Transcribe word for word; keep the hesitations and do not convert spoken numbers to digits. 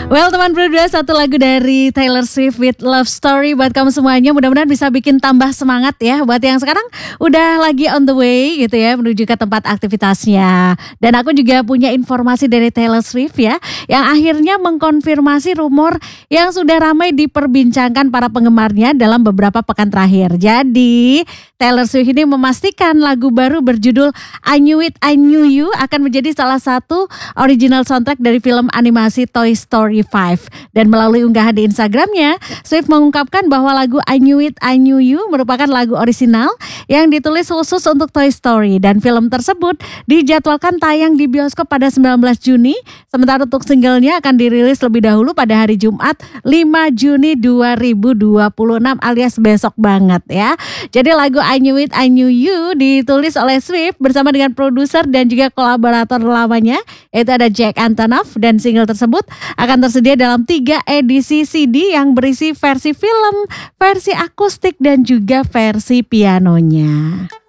Well teman berdua, satu lagu dari Taylor Swift with Love Story buat kamu semuanya. Mudah-mudahan bisa bikin tambah semangat ya buat yang sekarang udah lagi on the way gitu ya menuju ke tempat aktivitasnya. Dan aku juga punya informasi dari Taylor Swift ya, yang akhirnya mengkonfirmasi rumor yang sudah ramai diperbincangkan para penggemarnya dalam beberapa pekan terakhir. Jadi Taylor Swift ini memastikan lagu baru berjudul I Knew It, I Knew You akan menjadi salah satu original soundtrack dari film animasi Toy Story lima. Dan melalui unggahan di Instagramnya, Swift mengungkapkan bahwa lagu I Knew It, I Knew You merupakan lagu orisinal yang ditulis khusus untuk Toy Story. Dan film tersebut dijadwalkan tayang di bioskop pada sembilan belas Juni. Sementara untuk singlenya akan dirilis lebih dahulu pada hari Jumat lima Juni dua ribu dua puluh enam alias besok banget ya. Jadi lagu I Knew It, I Knew You ditulis oleh Swift bersama dengan produser dan juga kolaborator lamanya, yaitu ada Jack Antonoff, dan single tersebut akan tersedia dalam tiga edisi C D yang berisi versi film, versi akustik dan juga versi pianonya.